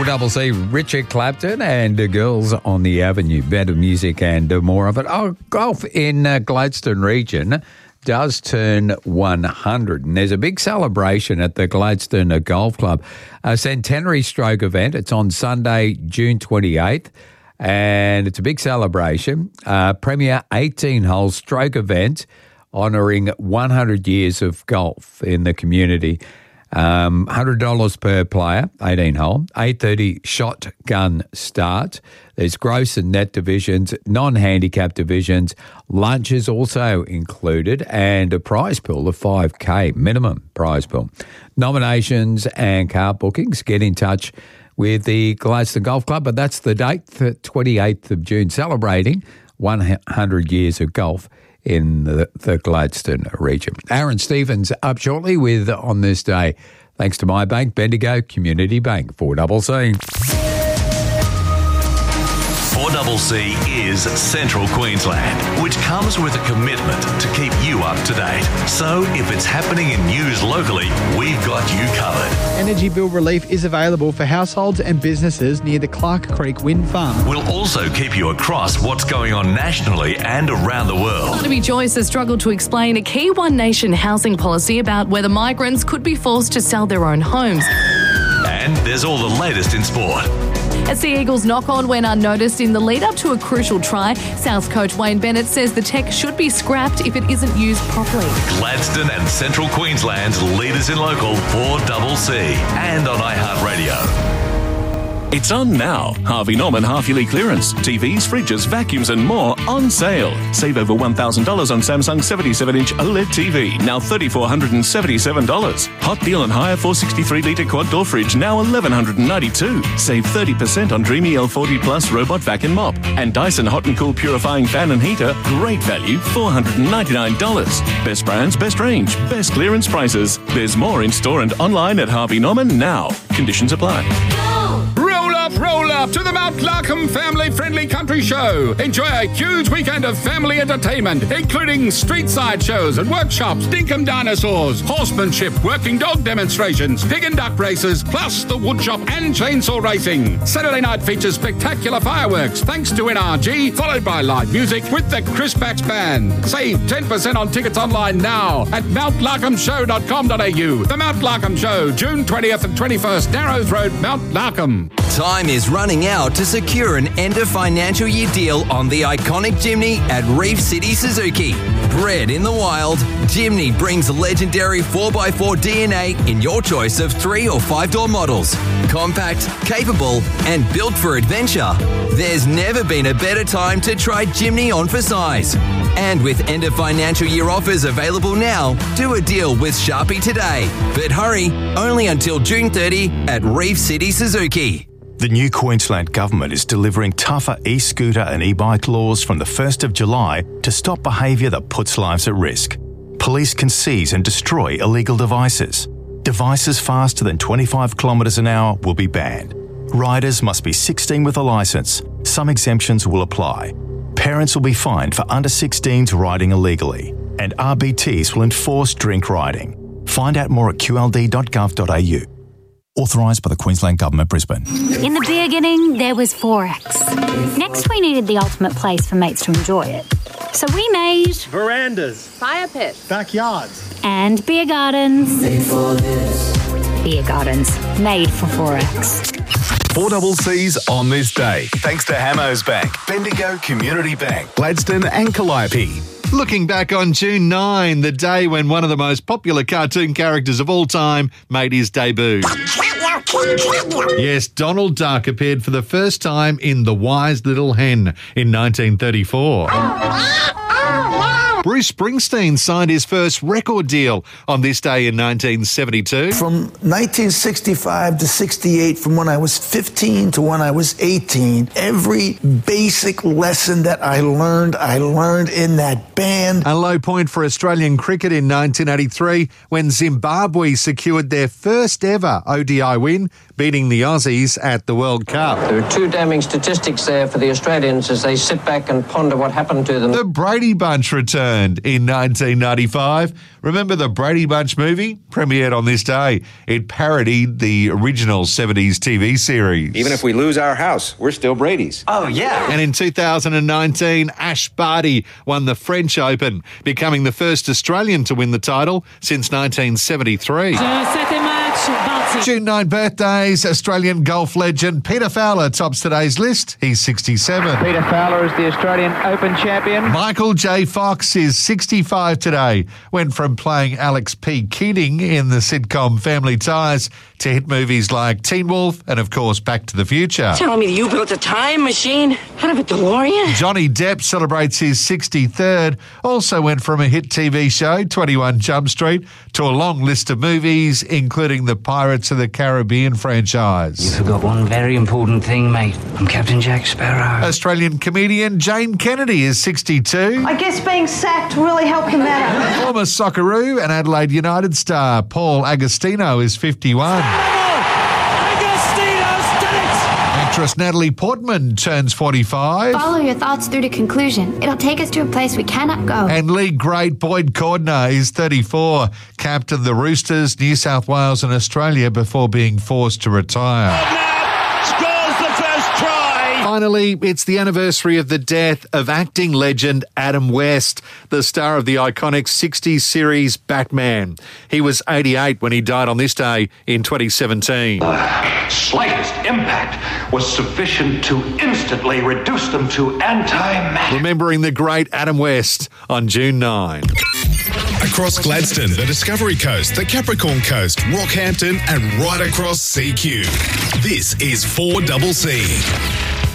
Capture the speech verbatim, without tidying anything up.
Double C, Richard Clapton and the Girls on the Avenue. Better music and more of it. Oh, golf in uh, Gladstone region does turn one hundred, and there's a big celebration at the Gladstone Golf Club, a centenary stroke event. It's on Sunday, June twenty-eighth, and it's a big celebration. Uh, premier eighteen-hole stroke event honouring one hundred years of golf in the community. Um, one hundred dollars per player, eighteen hole, eight thirty shotgun start. There's gross and net divisions, non-handicap divisions. Lunch is also included and a prize pool of five K, minimum prize pool. Nominations and car bookings, get in touch with the Gladstone Golf Club, but that's the date, the twenty-eighth of June, celebrating one hundred years of golf in the, the Gladstone region. Aaron Stevens up shortly with On This Day. Thanks to My Bank, Bendigo Community Bank, four C C. four C C is Central Queensland, which comes with a commitment to keep you up to date. So if it's happening in news locally, we've got you covered. Energy bill relief is available for households and businesses near the Clark Creek Wind Farm. We'll also keep you across what's going on nationally and around the world. Barnaby Joyce has struggled to explain a key One Nation housing policy about whether migrants could be forced to sell their own homes. And there's all the latest in sport. As the Eagles knock on went unnoticed in the lead-up to a crucial try, South coach Wayne Bennett says the tech should be scrapped if it isn't used properly. Gladstone and Central Queensland's leaders in local, four C C, and on iHeartRadio. It's on now. Harvey Norman half-yearly clearance. T Vs, fridges, vacuums and more on sale. Save over one thousand dollars on Samsung seventy-seven inch OLED T V, now three thousand four hundred seventy-seven dollars. Hot deal on higher four hundred sixty-three litre quad door fridge, now one thousand one hundred ninety-two dollars. Save thirty percent on Dreamy L forty Plus robot vac and mop. And Dyson Hot and Cool purifying fan and heater, great value, four hundred ninety-nine dollars. Best brands, best range, best clearance prices. There's more in store and online at Harvey Norman now. Conditions apply. Roll up, roll up to the Mount Larkham family-friendly country show. Enjoy a huge weekend of family entertainment, including street-side shows and workshops, dinkum dinosaurs, horsemanship, working dog demonstrations, pig and duck races, plus the woodshop and chainsaw racing. Saturday night features spectacular fireworks, thanks to N R G, followed by live music with the Chris Bax Band. Save ten percent on tickets online now at mount larkham show dot com dot a u. The Mount Larkham Show, June twentieth and twenty-first, Narrows Road, Mount Larkham. Time is running out to secure an end of financial year deal on the iconic Jimny at Reef City Suzuki. Bred in the wild, Jimny brings legendary four by four D N A in your choice of three or five door models. Compact, capable, and built for adventure. There's never been a better time to try Jimny on for size. And with end of financial year offers available now, do a deal with Sharpie today. But hurry, only until June thirtieth at Reef City Suzuki. The new Queensland Government is delivering tougher e-scooter and e-bike laws from the first of July to stop behaviour that puts lives at risk. Police can seize and destroy illegal devices. Devices faster than twenty-five kilometres an hour will be banned. Riders must be sixteen with a licence. Some exemptions will apply. Parents will be fined for under sixteens riding illegally. And R B Ts will enforce drink riding. Find out more at q l d dot gov dot a u. Authorised by the Queensland Government, Brisbane. In the beginning, there was Forex. Next, we needed the ultimate place for mates to enjoy it. So we made... verandas, fire pits, backyards, and beer gardens. Made for this. Beer gardens, made for Forex. four C C's On This Day, thanks to Hamos Bank, Bendigo Community Bank, Gladstone and Calliope. Looking back on June ninth, the day when one of the most popular cartoon characters of all time made his debut. Yes, Donald Duck appeared for the first time in The Wise Little Hen in nineteen thirty-four. Bruce Springsteen signed his first record deal on this day in nineteen seventy-two. From nineteen sixty-five to sixty-eight, from when I was fifteen to when I was eighteen, every basic lesson that I learned, I learned in that band. A low point for Australian cricket in nineteen eighty-three when Zimbabwe secured their first ever O D I win, beating the Aussies at the World Cup. There are two damning statistics there for the Australians as they sit back and ponder what happened to them. The Brady Bunch returned returned in nineteen ninety-five. Remember the Brady Bunch movie? Premiered on this day. It parodied the original seventies T V series. Even if we lose our house, we're still Brady's. Oh, yeah. And in two thousand nineteen, Ash Barty won the French Open, becoming the first Australian to win the title since nineteen seventy-three. June ninth birthdays, Australian golf legend Peter Fowler tops today's list. He's sixty-seven. Peter Fowler is the Australian Open champion. Michael J. Fox is sixty-five today. Went from playing Alex P. Keating in the sitcom Family Ties to hit movies like Teen Wolf and, of course, Back to the Future. Telling me you built a time machine out of a DeLorean? Johnny Depp celebrates his sixty-third. Also went from a hit T V show, twenty-one Jump Street, to a long list of movies, including the Pirates of the Caribbean franchise. You forgot one very important thing, mate. I'm Captain Jack Sparrow. Australian comedian Jane Kennedy is sixty-two. I guess being sacked really helped him out. Former Socceroo and Adelaide United star Paul Agostino is fifty-one. Actress Natalie Portman turns forty-five. Follow your thoughts through to conclusion. It'll take us to a place we cannot go. And league great Boyd Cordner is thirty-four. Captained the Roosters, New South Wales and Australia before being forced to retire. Finally, it's the anniversary of the death of acting legend Adam West, the star of the iconic sixties series Batman. He was eighty-eight when he died on this day in twenty seventeen. The slightest impact was sufficient to instantly reduce them to antimatter. Remembering the great Adam West on June ninth. Across Gladstone, the Discovery Coast, the Capricorn Coast, Rockhampton and right across C Q. This is four C C.